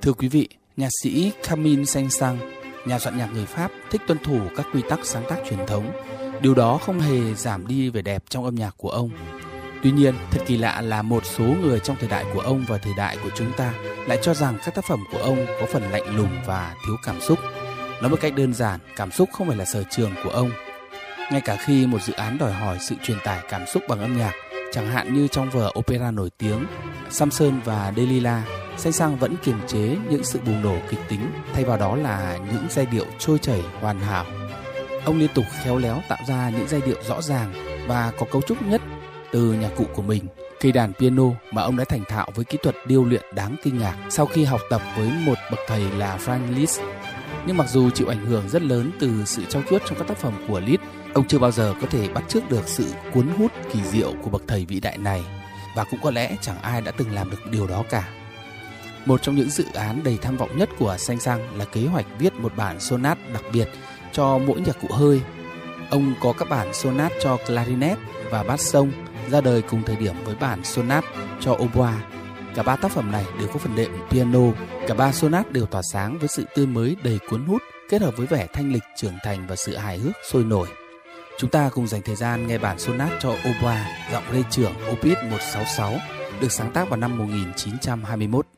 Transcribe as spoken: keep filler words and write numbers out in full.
Thưa quý vị, nhạc sĩ Camille Saint-Saëns, nhà soạn nhạc người Pháp, thích tuân thủ các quy tắc sáng tác truyền thống. Điều đó không hề giảm đi vẻ đẹp trong âm nhạc của ông. Tuy nhiên, thật kỳ lạ là một số người trong thời đại của ông và thời đại của chúng ta lại cho rằng các tác phẩm của ông có phần lạnh lùng và thiếu cảm xúc. Nói một cách đơn giản, cảm xúc không phải là sở trường của ông. Ngay cả khi một dự án đòi hỏi sự truyền tải cảm xúc bằng âm nhạc, chẳng hạn như trong vở opera nổi tiếng Samson và Delilah, Saint-Saëns vẫn kiềm chế những sự bùng nổ kịch tính, thay vào đó là những giai điệu trôi chảy hoàn hảo. Ông liên tục khéo léo tạo ra những giai điệu rõ ràng và có cấu trúc nhất từ nhạc cụ của mình, cây đàn piano mà ông đã thành thạo với kỹ thuật điêu luyện đáng kinh ngạc sau khi học tập với một bậc thầy là Franz Liszt. Nhưng mặc dù chịu ảnh hưởng rất lớn từ sự trau chuốt trong các tác phẩm của Liszt, ông chưa bao giờ có thể bắt chước được sự cuốn hút kỳ diệu của bậc thầy vĩ đại này, và cũng có lẽ chẳng ai đã từng làm được điều đó cả. Một trong những dự án đầy tham vọng nhất của Saint-Saëns là kế hoạch viết một bản sonat đặc biệt cho mỗi nhạc cụ hơi. Ông có các bản sonat cho clarinet và bass sông ra đời cùng thời điểm với bản sonat cho oboe. Cả ba tác phẩm này đều có phần đệm piano. Cả ba sonat đều tỏa sáng với sự tươi mới đầy cuốn hút, kết hợp với vẻ thanh lịch trưởng thành và sự hài hước sôi nổi. Chúng ta cùng dành thời gian nghe bản sonat cho oboe giọng rê trưởng opus một sáu sáu được sáng tác vào năm một nghìn chín trăm hai mươi mốt.